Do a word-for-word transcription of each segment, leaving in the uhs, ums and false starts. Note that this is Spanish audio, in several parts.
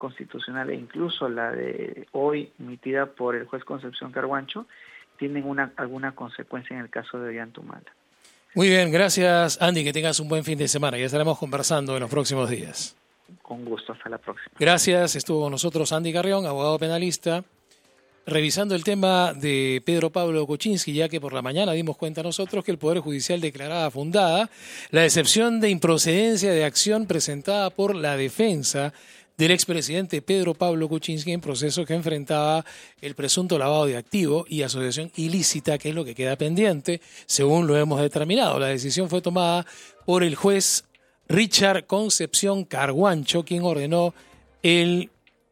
constitucional e incluso la de hoy emitida por el juez Concepción Carguancho tienen una alguna consecuencia en el caso de Ollantumala. Muy bien, gracias Andy, que tengas un buen fin de semana. Ya estaremos conversando en los próximos días. Con gusto, hasta la próxima. Gracias, estuvo con nosotros Andy Carrión, abogado penalista, revisando el tema de Pedro Pablo Kuczynski, ya que por la mañana dimos cuenta nosotros que el Poder Judicial declaraba fundada la excepción de improcedencia de acción presentada por la defensa del expresidente Pedro Pablo Kuczynski en proceso que enfrentaba el presunto lavado de activos y asociación ilícita, que es lo que queda pendiente, según lo hemos determinado. La decisión fue tomada por el juez Richard Concepción Carguancho, quien ordenó el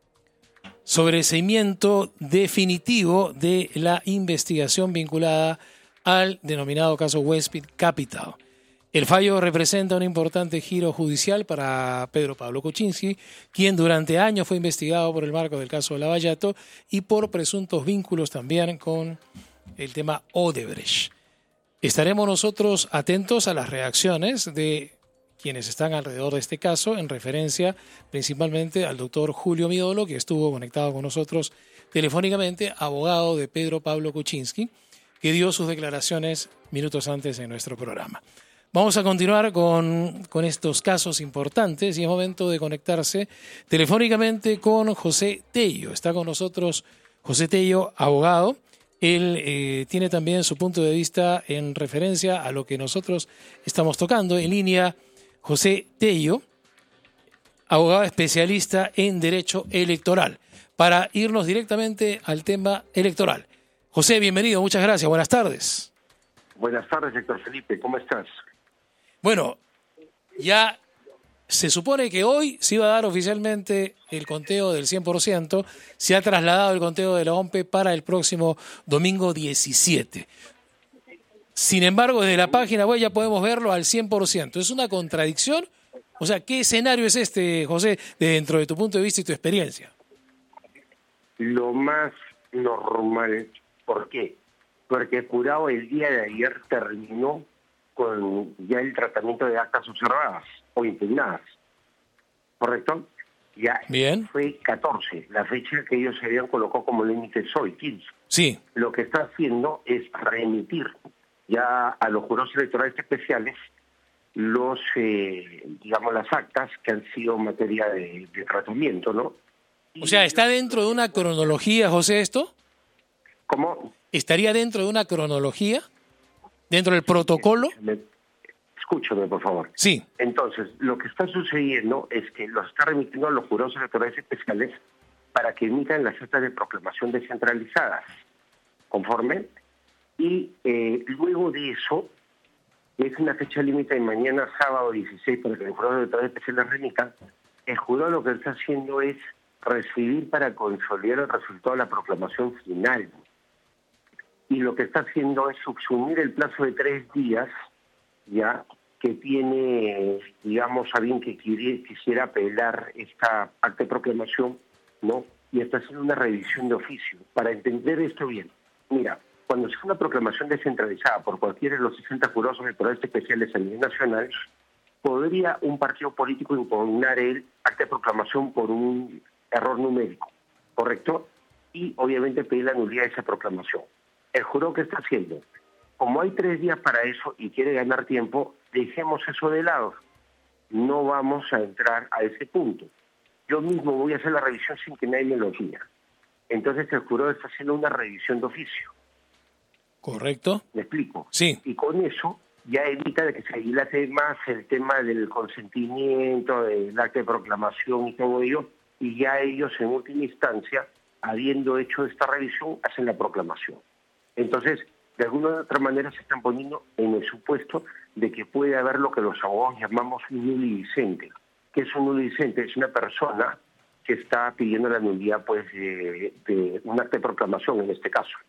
sobreseimiento definitivo de la investigación vinculada al denominado caso Westfield Capital. El fallo representa un importante giro judicial para Pedro Pablo Kuczynski, quien durante años fue investigado por el marco del caso Lavallato y por presuntos vínculos también con el tema Odebrecht. Estaremos nosotros atentos a las reacciones de quienes están alrededor de este caso, en referencia principalmente al doctor Julio Midolo, que estuvo conectado con nosotros telefónicamente, abogado de Pedro Pablo Kuczynski, que dio sus declaraciones minutos antes en nuestro programa. Vamos a continuar con, con estos casos importantes y es momento de conectarse telefónicamente con José Tello. Está con nosotros José Tello, abogado. Él eh, tiene también su punto de vista en referencia a lo que nosotros estamos tocando. En línea, José Tello, abogado especialista en Derecho Electoral. Para irnos directamente al tema electoral. José, bienvenido, muchas gracias, buenas tardes. Buenas tardes, Héctor Felipe, ¿cómo estás? Bueno, ya se supone que hoy se iba a dar oficialmente el conteo del cien por ciento, se ha trasladado el conteo de la O M P E para el próximo domingo diecisiete. Sin embargo, desde la página web ya podemos verlo al cien por ciento. ¿Es una contradicción? O sea, ¿qué escenario es este, José, dentro de tu punto de vista y tu experiencia? Lo más normal. ¿Por qué? Porque el jurado el día de ayer terminó con ya el tratamiento de actas observadas o impugnadas. ¿Correcto? Ya Bien. Fue catorce, la fecha que ellos se habían colocado como límite es hoy, quince. Sí. Lo que está haciendo es remitir ya a los jurados electorales especiales los, eh, digamos, las actas que han sido materia de, de tratamiento, ¿no? O sea, ¿está dentro de una cronología, José, esto? ¿Cómo? ¿Estaría dentro de una cronología? ¿Dentro del protocolo? Escúchame, escúchame, por favor. Sí. Entonces, lo que está sucediendo es que los está remitiendo a los jurados electorales especiales para que emitan las actas de proclamación descentralizadas, conforme, y eh, luego de eso, es una fecha límite de mañana, sábado dieciséis, para que los jurados electorales especiales remitan, el jurado lo que está haciendo es recibir para consolidar el resultado de la proclamación final. Y lo que está haciendo es subsumir el plazo de tres días, ya, que tiene, digamos, alguien que quiere, quisiera apelar esta acta de proclamación, ¿no? Y está haciendo una revisión de oficio. Para entender esto bien, mira, cuando se hace una proclamación descentralizada por cualquiera de los sesenta jurados electorales especiales a nivel nacional, podría un partido político impugnar el acta de proclamación por un error numérico, ¿correcto? Y obviamente pedir la nulidad de esa proclamación. El jurado, ¿qué está haciendo? Como hay tres días para eso y quiere ganar tiempo, dejemos eso de lado. No vamos a entrar a ese punto. Yo mismo voy a hacer la revisión sin que nadie me lo pida. Entonces el jurado está haciendo una revisión de oficio. ¿Correcto? ¿Me explico? Sí. Y con eso ya evita de que se dilate más el tema del consentimiento, del acta de proclamación y todo ello, y ya ellos en última instancia, habiendo hecho esta revisión, hacen la proclamación. Entonces, de alguna u otra manera se están poniendo en el supuesto de que puede haber lo que los abogados llamamos un nulilicente. ¿Qué es un nulilicente? Es una persona que está pidiendo la nulidad, pues, de, de un acta de proclamación en este caso.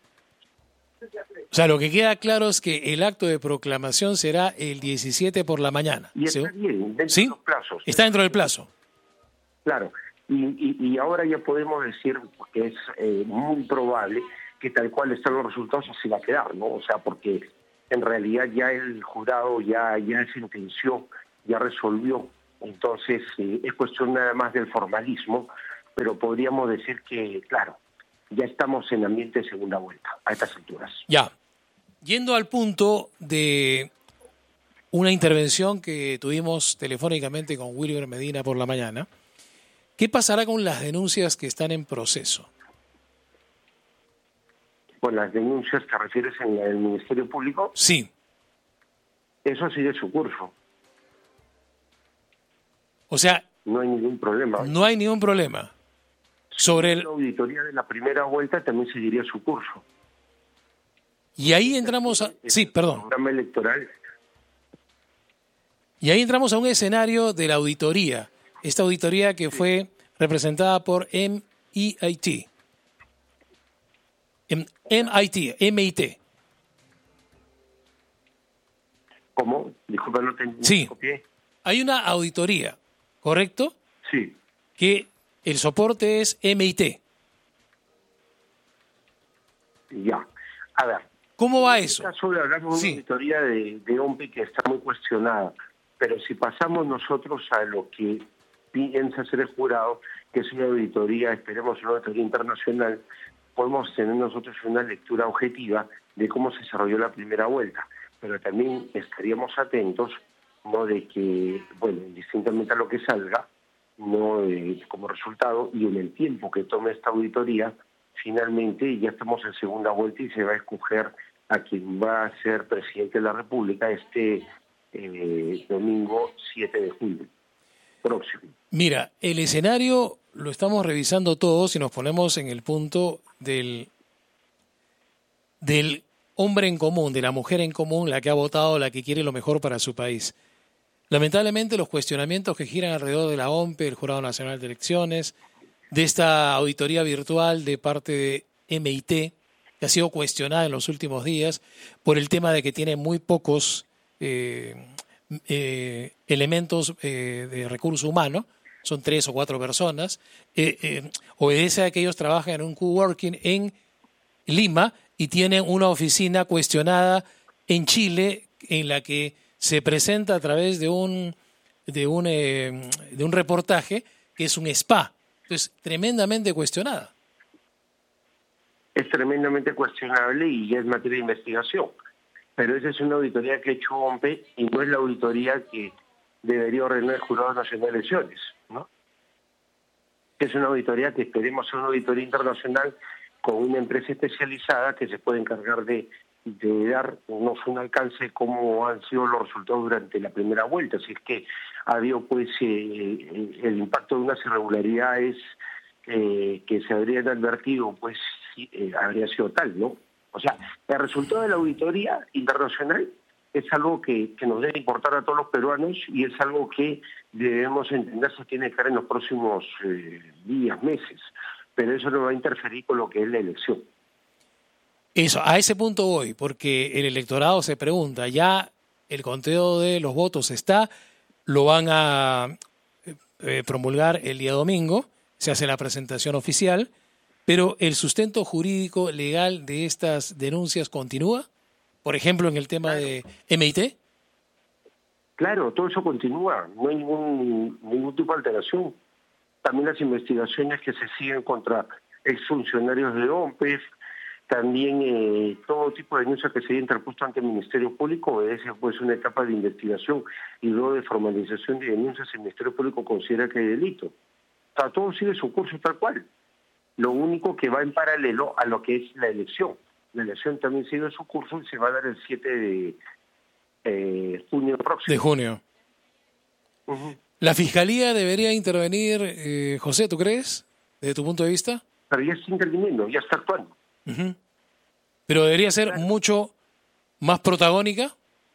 O sea, lo que queda claro es que el acto de proclamación será el diecisiete por la mañana. Y está ¿Sí? bien, dentro ¿Sí? de los plazos. Está dentro del plazo. Claro, y, y, y ahora ya podemos decir que es eh, muy probable que tal cual están los resultados así va a quedar, ¿no? O sea, porque en realidad ya el jurado ya, ya sentenció, ya resolvió, entonces eh, es cuestión nada más del formalismo pero podríamos decir que, claro, ya estamos en ambiente de segunda vuelta a estas alturas. Ya, yendo al punto de una intervención que tuvimos telefónicamente con Wilber Medina por la mañana, ¿qué pasará con las denuncias que están en proceso? Con las denuncias, ¿te refieres en el Ministerio Público? Sí. Eso sigue su curso. O sea, no hay ningún problema. No hay ningún problema. Sobre el... La auditoría de la primera vuelta también seguiría su curso. Y ahí entramos a... Sí, perdón. El programa electoral. Y ahí entramos a un escenario de la auditoría. Esta auditoría que fue representada por M I T. M I T, M I T. ¿Cómo? Disculpa, no te entendí. Sí. Hay una auditoría, ¿correcto? Sí. Que el soporte es M I T. Ya. A ver. ¿Cómo va en eso? En este caso hablamos de una sí. auditoría de, de O M P I que está muy cuestionada. Pero si pasamos nosotros a lo que piensa ser el jurado, que es una auditoría, esperemos una auditoría internacional, podemos tener nosotros una lectura objetiva de cómo se desarrolló la primera vuelta. Pero también estaríamos atentos, no de que, bueno, indistintamente a lo que salga, no eh, como resultado, y en el tiempo que tome esta auditoría, finalmente ya estamos en segunda vuelta y se va a escoger a quien va a ser presidente de la República este eh, domingo siete de julio próximo. Mira, el escenario lo estamos revisando todos y nos ponemos en el punto del, del hombre en común, de la mujer en común, la que ha votado, la que quiere lo mejor para su país. Lamentablemente los cuestionamientos que giran alrededor de la O M P E, el Jurado Nacional de Elecciones, de esta auditoría virtual de parte de M I T, que ha sido cuestionada en los últimos días por el tema de que tiene muy pocos eh, eh, elementos eh, de recurso humano, son tres o cuatro personas, eh, eh, obedece a que ellos trabajan en un coworking en Lima y tienen una oficina cuestionada en Chile en la que se presenta a través de un de un eh, de un reportaje que es un spa. Entonces, tremendamente cuestionada. Es tremendamente cuestionable y ya es materia de investigación. Pero esa es una auditoría que ha hecho O M P E y no es la auditoría que debería ordenar el Jurado Nacional de Elecciones, ¿no? Es una auditoría que esperemos sea una auditoría internacional con una empresa especializada que se puede encargar de, de darnos un alcance de cómo han sido los resultados durante la primera vuelta. Así es que ha habido pues eh, el impacto de unas irregularidades eh, que se habrían advertido, pues eh, habría sido tal, ¿no? O sea, el resultado de la auditoría internacional es algo que, que nos debe importar a todos los peruanos y es algo que debemos entender se tiene que dar en los próximos eh, días, meses. Pero eso no va a interferir con lo que es la elección. Eso, a ese punto voy, porque el electorado se pregunta, ya el conteo de los votos está, lo van a eh, promulgar el día domingo, se hace la presentación oficial, pero ¿el sustento jurídico legal de estas denuncias continúa? Por ejemplo, en el tema claro. de M I T. Claro, todo eso continúa, no hay ningún, ningún tipo de alteración. También las investigaciones que se siguen contra exfuncionarios de O M P E, también eh, todo tipo de denuncias que se haya interpuesto ante el Ministerio Público obedece pues una etapa de investigación y luego de formalización de denuncias el Ministerio Público considera que hay delito. O sea, todo sigue su curso tal cual. Lo único que va en paralelo a lo que es la elección. La elección también sigue su curso y se va a dar el siete de eh, junio próximo. De junio. Uh-huh. ¿La Fiscalía debería intervenir, eh, José, tú crees, desde tu punto de vista? Pero ya está interviniendo, ya está actuando. Uh-huh. Pero debería ser claro. mucho más protagónica.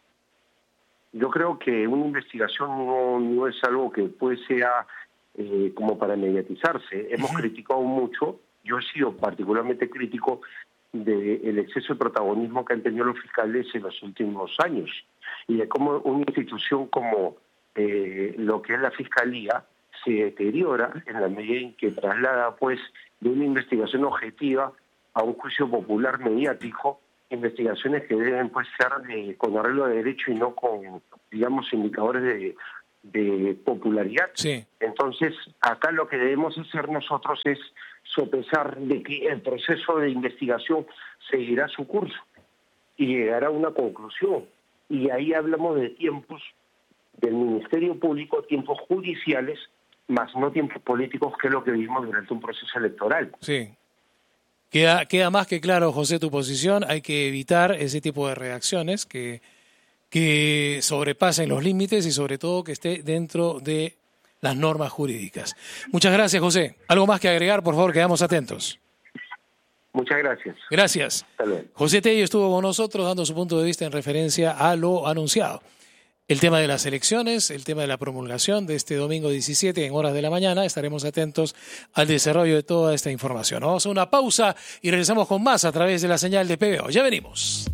Yo creo que una investigación no, no es algo que puede sea eh, como para mediatizarse. Hemos uh-huh. criticado mucho, yo he sido particularmente crítico del exceso de protagonismo que han tenido los fiscales en los últimos años y de cómo una institución como eh, lo que es la Fiscalía se deteriora en la medida en que traslada pues de una investigación objetiva a un juicio popular mediático, investigaciones que deben pues ser eh, con arreglo de derecho y no con, digamos, indicadores de, de popularidad. Sí. Entonces, acá lo que debemos hacer nosotros es sopesar de que el proceso de investigación seguirá su curso y llegará a una conclusión. Y ahí hablamos de tiempos del Ministerio Público, tiempos judiciales, más no tiempos políticos, que es lo que vivimos durante un proceso electoral. Sí. Queda, queda más que claro, José, tu posición. Hay que evitar ese tipo de reacciones que, que sobrepasen los límites y sobre todo que esté dentro de las normas jurídicas. Muchas gracias, José. ¿Algo más que agregar? Por favor, quedamos atentos. Muchas gracias. Gracias. Hasta luego. José Tello estuvo con nosotros dando su punto de vista en referencia a lo anunciado. El tema de las elecciones, el tema de la promulgación de este domingo diecisiete en horas de la mañana. Estaremos atentos al desarrollo de toda esta información. Vamos a una pausa y regresamos con más a través de la señal de P B O. Ya venimos.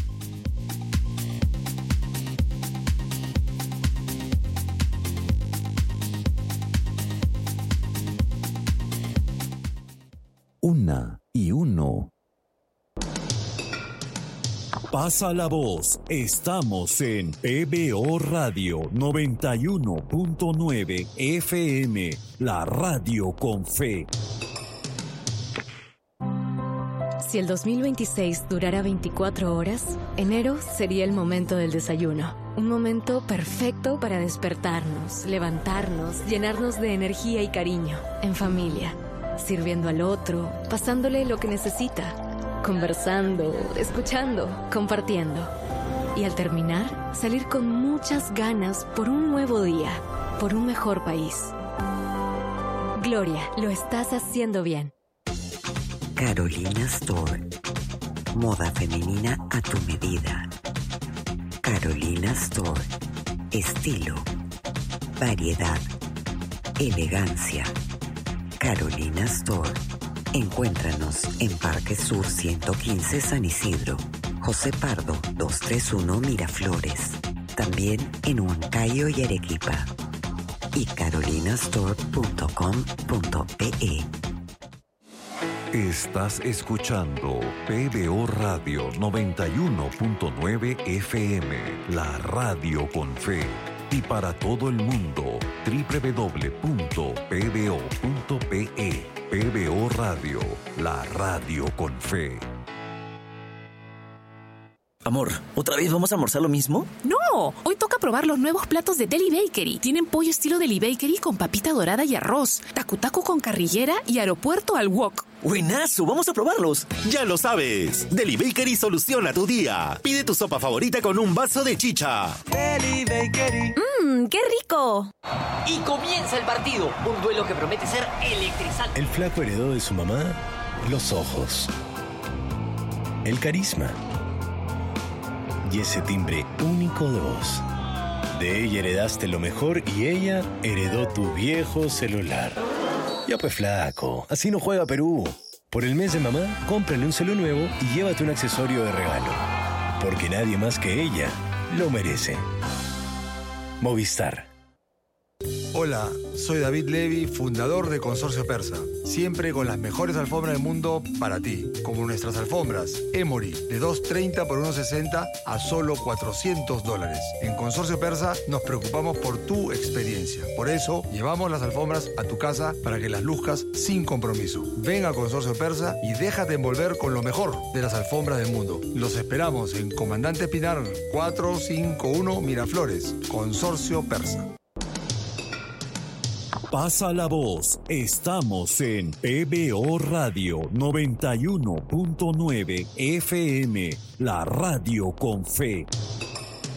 Una y uno. Pasa la voz. Estamos en P B O Radio noventa y uno punto nueve F M, la radio con fe. Si el dos mil veintiséis durara veinticuatro horas, enero sería el momento del desayuno. Un momento perfecto para despertarnos, levantarnos, llenarnos de energía y cariño, en familia, sirviendo al otro, pasándole lo que necesita. Conversando, escuchando, compartiendo. Y al terminar, salir con muchas ganas por un nuevo día, por un mejor país. Gloria, lo estás haciendo bien. Carolina Store. Moda femenina a tu medida. Carolina Store. Estilo, variedad, elegancia. Carolina Store. Encuéntranos en Parque Sur ciento quince San Isidro, José Pardo doscientos treinta y uno Miraflores, también en Huancayo y Arequipa, y carolinastore punto com punto pe. Estás escuchando P B O Radio noventa y uno punto nueve F M, la radio con fe. Y para todo el mundo, doble u doble u doble u punto p b o punto p e. P B O Radio, la radio con fe. Amor, ¿otra vez vamos a almorzar lo mismo? No, hoy toca probar los nuevos platos de Deli Bakery. Tienen pollo estilo Deli Bakery con papita dorada y arroz, tacu-tacu con carrillera y aeropuerto al wok. ¡Buenazo! ¡Vamos a probarlos! Ya lo sabes, Deli Bakery soluciona tu día. Pide tu sopa favorita con un vaso de chicha. Deli Bakery. ¡Mmm, qué rico! Y comienza el partido, un duelo que promete ser electrizante. El flaco heredó de su mamá los ojos, el carisma y ese timbre único de voz. De ella heredaste lo mejor y ella heredó tu viejo celular. Ya pues flaco, así no juega Perú. Por el mes de mamá, cómprale un celu nuevo y llévate un accesorio de regalo. Porque nadie más que ella lo merece. Movistar. Hola, soy David Levy, fundador de Consorcio Persa. Siempre con las mejores alfombras del mundo para ti. Como nuestras alfombras Emory, de dos treinta por uno sesenta a solo cuatrocientos dólares. En Consorcio Persa nos preocupamos por tu experiencia. Por eso, llevamos las alfombras a tu casa para que las luzcas sin compromiso. Ven a Consorcio Persa y déjate envolver con lo mejor de las alfombras del mundo. Los esperamos en Comandante Pinar cuatrocientos cincuenta y uno Miraflores. Consorcio Persa. Pasa la voz. Estamos en P B O Radio noventa y uno punto nueve F M, la radio con fe.